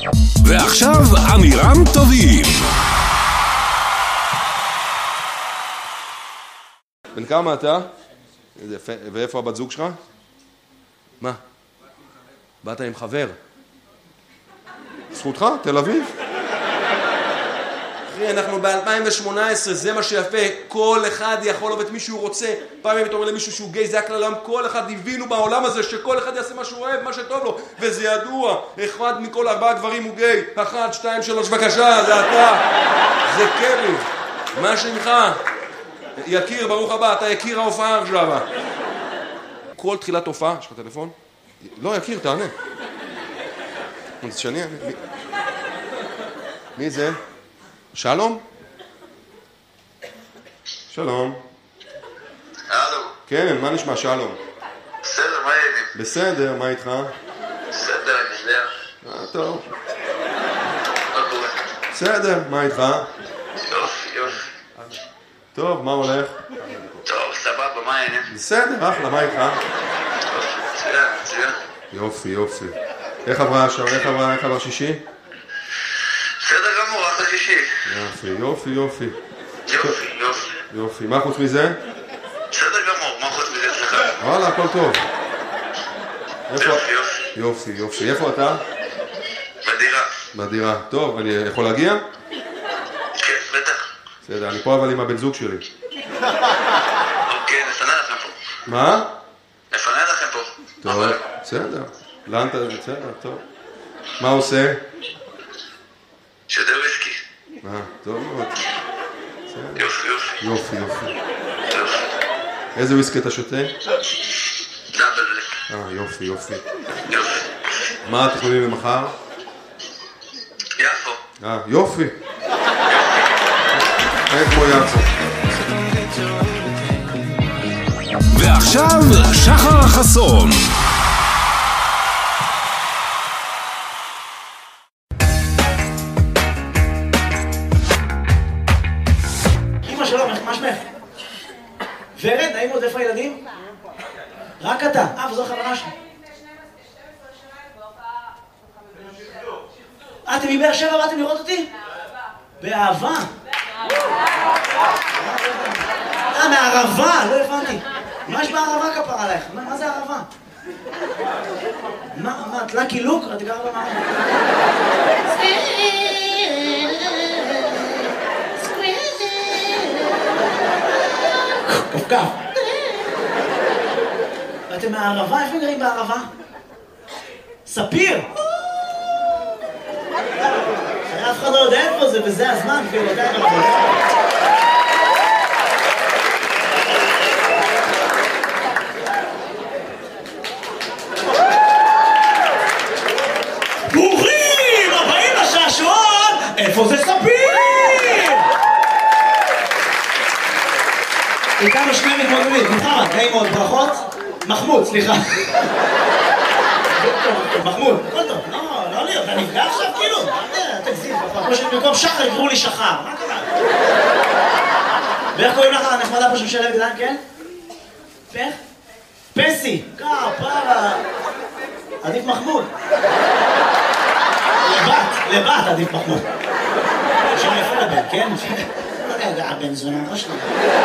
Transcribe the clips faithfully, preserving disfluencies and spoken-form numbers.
ועכשיו אמירם טובים. בן כמה אתה? ואיפה הבת זוג שלך? מה? באת עם חבר? זכותך? תל אביב? אחי, אנחנו ב-אלפיים ושמונה עשרה, זה מה שיפה. כל אחד יכול לעבוד מי שהוא רוצה. פעם אם אתה אומר למישהו שהוא גיי, זה הכלל העולם. כל אחד הבינו בעולם הזה שכל אחד יעשה מה שהוא אוהב, מה שטוב לו. וזה ידוע. אחד מכל ארבעה גברים הוא גיי. אחת, שתיים, שלוש, בבקשה, זה אתה. זה קרי. מה שמך? יקיר, ברוך הבא, אתה יקיר ההופעה עכשיו. כל תחילת הופעה, יש לך טלפון? לא, יקיר, תענה. זה שני, מי... מי זה? שלום? שלום. הלו. כן, מה נשמע, שלום? בסדר, מה העניינים? בסדר, מה איתך? בסדר, אני יודע. אה, טוב. מה קורה? בסדר, מה איתך? יופי, יופי. טוב, מה הולך? טוב, סבבה, מה העניינים? בסדר, אחלה, מה איתך? מצוין, מצוין. יופי, יופי. איך עברה עכשיו? איך עברה? איך עבר שישי? בסדר גמור, אחלה שישי. יופי, יופי, יופי. יופי, יופי. יופי, מה חוץ מזה? בסדר גמור, מה חוץ מזה אצלך? וואלה, הכל טוב. יופי, יופי. יופי, יופי. איפה אתה? בדירה. בדירה. טוב, אני יכול להגיע? כן, בטח. בסדר, אני פה אבל עם הבן זוג שלי. אוקיי, נפנה לכם פה. מה? נפנה לכם פה. טוב, בסדר. לאן אתה... בסדר, טוב. מה עושה? שותה וויסקי. אה, טוב מאוד. יופי, יופי. יופי, יופי. יופי. איזה וויסקי אתה שותה? דאבל בלק. אה, יופי, יופי. יופי. מה התכנונים למחר? יפו. אה, יופי. אין כמו יפו. ועכשיו שחר החסון. אמא שלום, מה שמך? ורד, נעים עוד, איפה הילדים? רק אתה. אה, וזו חברה שלי. אה, אתם מבאר שבע באתם לראות אותי? באהבה. אה, מהערבה, לא הבנתי. מה יש בערבה כפר עלייך? מה זה ערבה? מה, מה, את לקי לוק? את גרה במה? קפקף. אתם מהערבה? איפה גרים בערבה? ספיר! אף אחד לא יודע איפה זה, וזה הזמן, כאילו, אתה יודע מה זה. ברוכים הבאים לשעשועון! איפה זה ספיר? איתנו שני מתמודדים, מוחמד, נעים מאוד, ברכות. מחמוד, סליחה. מחמוד, הכל טוב, לא, לא לי, אתה נפגע עכשיו כאילו? תגזים, כמו שבמקום שחר יקראו לי שחר, מה קרה? ואיך קוראים לך הנחמדה פה שמשלב גדלן, כן? פך? פסי, כפרה. עדיף מחמוד. לבת, לבת עדיף מחמוד. שם יפה לבן, כן? רגע, הבן זונה, לא שלנו.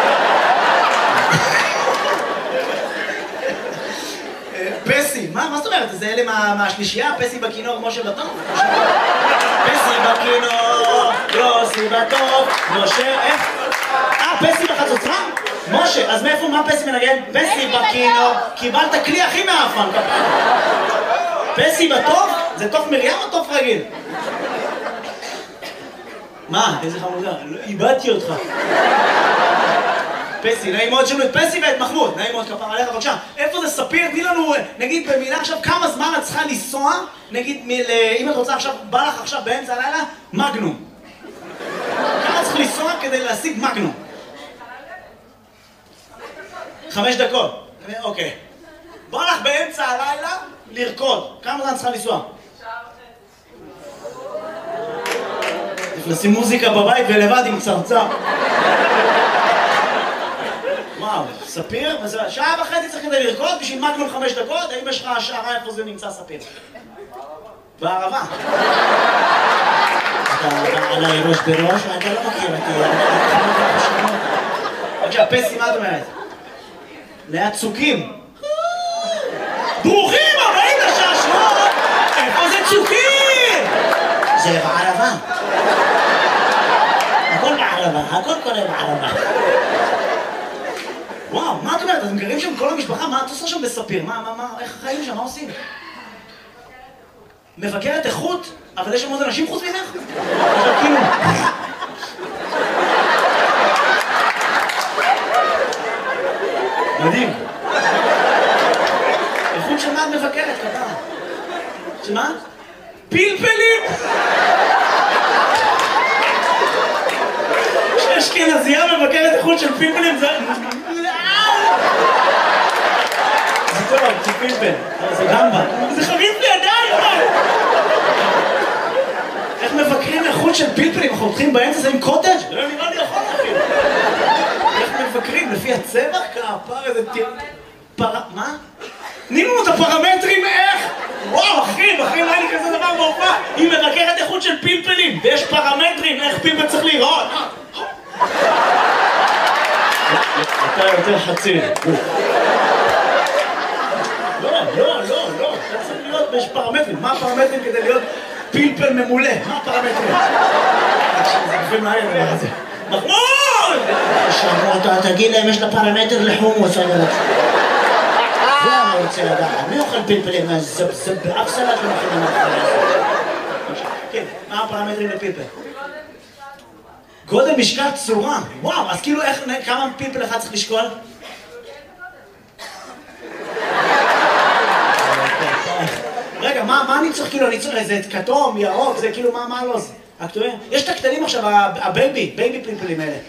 פסי, מה זאת אומרת? זה אלה מהשלישייה? פסי בכינור, משה בטוב? פסי בכינור, יוסי בטוב, משה, איך? אה, פסי בחצוצרה? משה, אז מאיפה, מה פסי מנגן? פסי בכינור, קיבלת כלי הכי מאפן, פסי בטוב? זה תוף מרים או תוף רגיל? מה? איזה חמודה? איבדתי אותך. פסי, נעים מאוד שלנו את פסי ואת מחמוד, נעים מאוד כפר עליך, בבקשה. איפה זה ספיר? תני לנו, נגיד במילה עכשיו, כמה זמן את צריכה לנסוע, נגיד, אם את רוצה עכשיו, בא לך עכשיו באמצע הלילה, מגנום. כמה צריך לנסוע כדי להשיג מגנום? חמש דקות. אוקיי. בא לך באמצע הלילה לרקוד. כמה זמן צריכה לנסוע? לשים מוזיקה בבית ולבד עם צרצר. וואו, ספיר? שעה וחצי צריך כדי לרקוד בשביל מגנום חמש דקות? האם יש לך השערה איפה זה נמצא ספיר? בערבה. אתה עליי ראש בראש, אתה לא מכיר אותי. בבקשה, פסי, מה את אומרת? ליד צוקים. ברוכים הבאים לשעשועון! איפה זה צוקים? זה בערבה. הכל בערבה, הכל קורה בערבה. וואו, מה את אומרת? אתם גרים שם כל המשפחה? מה את עושה שם בספיר? מה, מה, מה, איך החיים שם? מה עושים? מבקרת איכות? אבל יש שם עוד אנשים חוץ ממך? אבל כאילו... מדהים. איכות של מה את מבקרת, כתב? של מה? פלפלים! שאשכנזייה מבקרת איכות של פלפלים זה... זה טוב, זה פלפל, זה גמבה. זה חריף לידיים! איך מבקרים איכות של פלפלים? אנחנו הולכים באמצע זה עם קוטג'? לא נראה לי יכול להכין. איך מבקרים? לפי הצבע? כפר איזה טיר... פר... מה? תני לנו את הפרמטרים איך? וואו, אחי, אחי, לא היה לי כזה דבר בהופעה. היא מבקרת איכות של פלפלים, ויש פרמטרים איך פלפל צריך להיראות. אתה יותר חצי. לא, לא, לא, לא. אתה צריך להיות, יש פרמטרים. מה הפרמטרים כדי להיות פלפל ממולא? מה הפרמטרים? זה גופים מהר, דבר הזה. מחמוד! שמות, תגיד להם, יש לה פרמטר לחומוס, אני רוצה. זה אני רוצה לדעת. מי אוכל פלפלים? זה באף סלט לא מכינים אחרי. כן, מה הפרמטרים לפלפל? גודל, משקל, צורה. וואו, אז כאילו איך, כמה פלפל אחד צריך לשקול? רגע, מה אני צריך כאילו, אני צריך איזה כתום, ירוק, זה כאילו, מה לא זה? הכתובים? יש את הקטנים עכשיו, הבייבי, בייבי פלפלים האלה.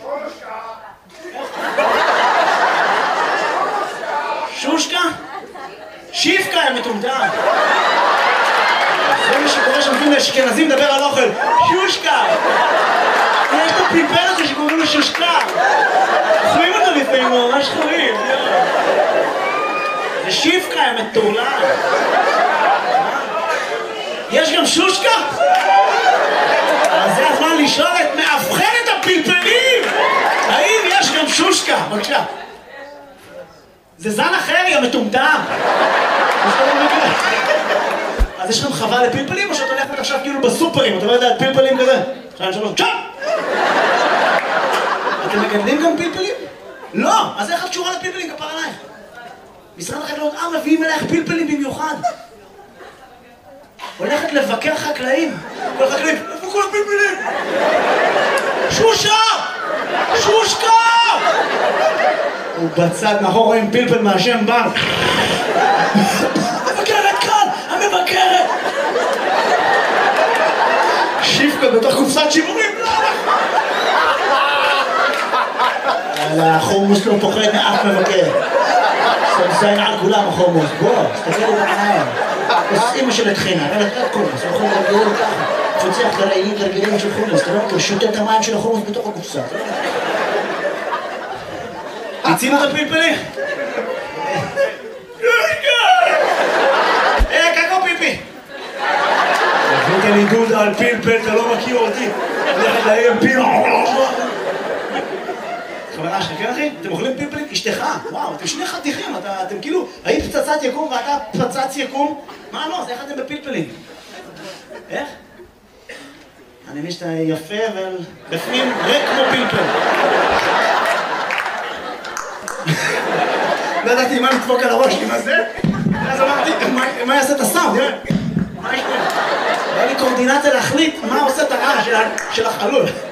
שושקה? שיפקה, הם מטומטם. זה מה שקורה שנותנים לאשכנזים לדבר על אוכל. שושקה! יש את הפלפל הזה שקוראים לו שושקה. אוכלים אותו לפעמים, ממש חורים. זה שיפקה, הם מטורלל. יש גם שושקה? אז זה הזמן לשאול את מאבחנת הפלפלים! האם יש גם שושקה? בבקשה. זה זן אחר, יא מטומטם! אז יש לכם חווה לפלפלים או שאת הולכת עכשיו כאילו בסופרים? אתה לא יודע, פלפלים כזה? שתיים, שלוש, צ'אפ! אתם מגדלים גם פלפלים? לא! אז איך את קשורה לפלפלים? כפר עלייך. משרד החקלאות, אה, מביאים אלייך פלפלים במיוחד. הולכת לבקר חקלאים. כל החקלאים, איפה כל הפלפלים? שושה! שושקה! ובצד מאחור רואים פלפל מהשם בנק. המבקרת כאן! המבקרת! שיפקה בתוך קופסת שימורים. החומוס לא פוחד מאף מבקר. סמסיין על כולם החומוס. בוא, תסתכלו בעיניים. אז אמא של התחינה, אבל את קומוס, אנחנו נרגלו ככה. פוצח גרעינים גרגילים של חומוס, אתה לא מכיר, שותה את המים של החומוס בתוך הקופסה. תצינו את הפלפלים? אה, קקו פיפי! הבאת לי דודה על פלפל, אתה לא מכיר אותי. הולכת להם פלפל. חברה שלך, כן אחי? אתם אוכלים פלפלים? אשתך. וואו, אתם שני חתיכים, אתם כאילו, היית פצצת יקום ואתה פצץ יקום? מה לא? אז איך אתם בפלפלים? איך? אני מבין שאתה יפה, אבל בפנים ריק כמו פלפל. לא ידעתי מה לדפוק על הראש, מה זה? אז אמרתי, מה יעשה את הסאונד? מה יש פה? היה לי קורדינציה להחליט מה עושה את הרעש של החלול.